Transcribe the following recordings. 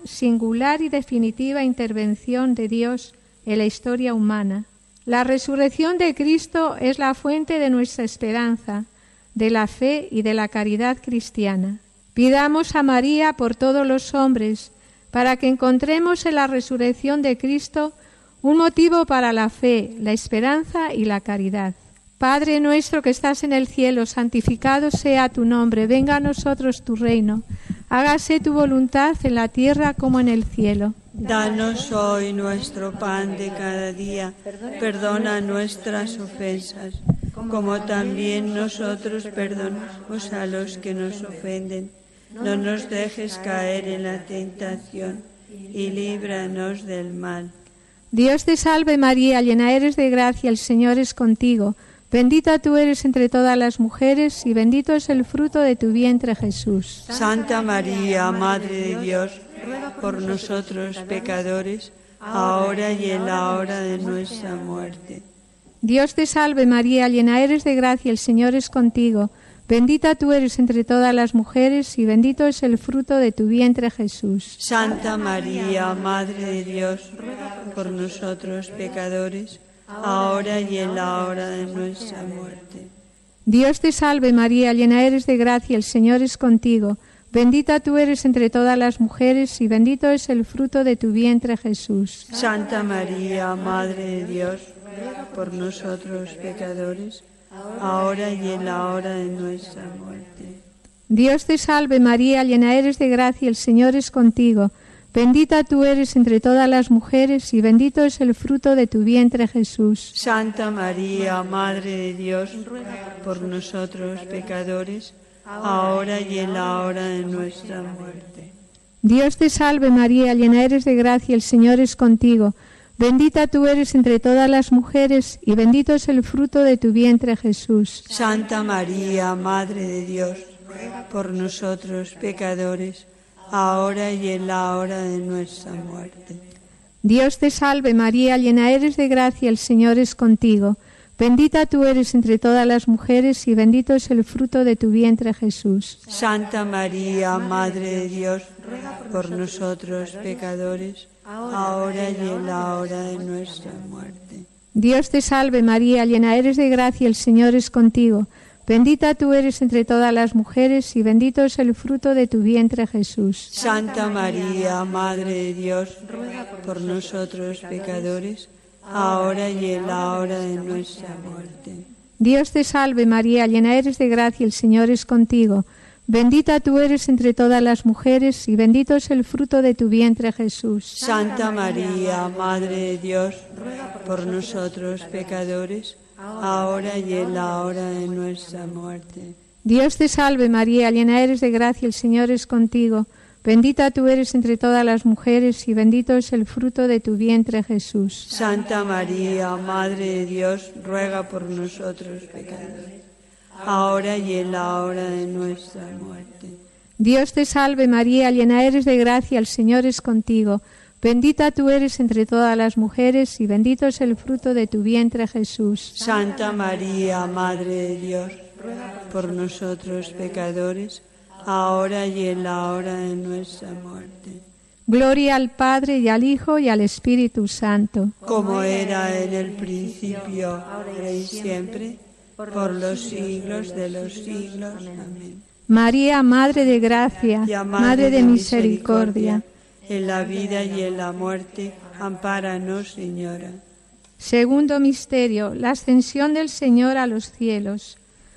singular y definitiva intervención de Dios en la historia humana. La resurrección de Cristo es la fuente de nuestra esperanza, de la fe y de la caridad cristiana. Pidamos a María por todos los hombres, para que encontremos en la resurrección de Cristo un motivo para la fe, la esperanza y la caridad. Padre nuestro que estás en el cielo, santificado sea tu nombre, venga a nosotros tu reino, hágase tu voluntad en la tierra como en el cielo. Danos hoy nuestro pan de cada día, perdona nuestras ofensas, como también nosotros perdonamos a los que nos ofenden. No nos dejes caer en la tentación y líbranos del mal. Dios te salve María, llena eres de gracia, el Señor es contigo. Bendita tú eres entre todas las mujeres y bendito es el fruto de tu vientre, Jesús. Santa María, Madre de Dios, ruega por nosotros pecadores, ahora y en la hora de nuestra muerte. Dios te salve María, llena eres de gracia, el Señor es contigo. Bendita tú eres entre todas las mujeres y bendito es el fruto de tu vientre, Jesús. Santa María, Madre de Dios, ruega por nosotros pecadores, ahora y en la hora de nuestra muerte. Dios te salve María, llena eres de gracia, el Señor es contigo. Bendita tú eres entre todas las mujeres y bendito es el fruto de tu vientre, Jesús. Santa María, Madre de Dios, ruega por nosotros pecadores, ahora y en la hora de nuestra muerte. Dios te salve María, llena eres de gracia, el Señor es contigo. Bendita tú eres entre todas las mujeres y bendito es el fruto de tu vientre, Jesús. Santa María, Madre de Dios, ruega por nosotros pecadores, ahora y en la hora de nuestra muerte. Dios te salve María, llena eres de gracia, el Señor es contigo. Bendita tú eres entre todas las mujeres y bendito es el fruto de tu vientre, Jesús. Santa María, Madre de Dios, ruega por nosotros pecadores, ahora y en la hora de nuestra muerte. Dios te salve María, llena eres de gracia, el Señor es contigo. Bendita tú eres entre todas las mujeres y bendito es el fruto de tu vientre, Jesús. Santa María, Madre de Dios, ruega por nosotros pecadores, ahora y en la hora de nuestra muerte. Dios te salve María, llena eres de gracia, el Señor es contigo. Bendita tú eres entre todas las mujeres y bendito es el fruto de tu vientre, Jesús. Santa María, Madre de Dios, ruega por nosotros pecadores, ahora y en la hora de nuestra muerte. Dios te salve María, llena eres de gracia, el Señor es contigo. Bendita tú eres entre todas las mujeres y bendito es el fruto de tu vientre, Jesús. Santa María, Madre de Dios, ruega por nosotros pecadores, ahora y en la hora de nuestra muerte. Dios te salve María, llena eres de gracia, el Señor es contigo. Bendita tú eres entre todas las mujeres y bendito es el fruto de tu vientre, Jesús. Santa María, Madre de Dios, ruega por nosotros pecadores, ahora y en la hora de nuestra muerte. Dios te salve María, llena eres de gracia, el Señor es contigo. Bendita tú eres entre todas las mujeres y bendito es el fruto de tu vientre, Jesús. Santa María, Madre de Dios, ruega por nosotros pecadores, ahora y en la hora de nuestra muerte. Gloria al Padre y al Hijo y al Espíritu Santo. Como era en el principio, ahora y siempre, por los siglos de los siglos. Amén. María, Madre de Gracia, Madre de Misericordia, en la vida y en la muerte, ampáranos, Señora. Segundo misterio, la ascensión del Señor a los cielos.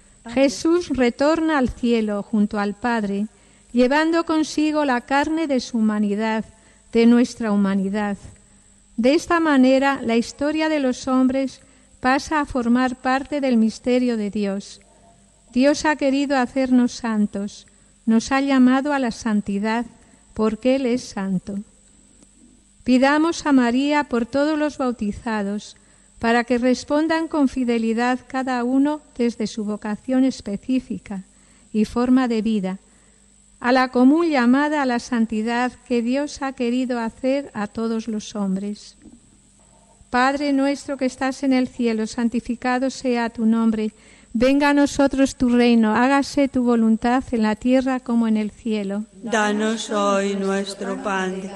Jesús retorna al cielo junto al Padre, llevando consigo la carne de su humanidad, de nuestra humanidad. De esta manera, la historia de los hombres pasa a formar parte del misterio de Dios. Dios ha querido hacernos santos, nos ha llamado a la santidad, porque Él es santo. Pidamos a María por todos los bautizados, para que respondan con fidelidad cada uno desde su vocación específica y forma de vida, a la común llamada a la santidad que Dios ha querido hacer a todos los hombres. Padre nuestro que estás en el cielo, santificado sea tu nombre. Venga a nosotros tu reino, hágase tu voluntad en la tierra como en el cielo. Danos hoy nuestro pan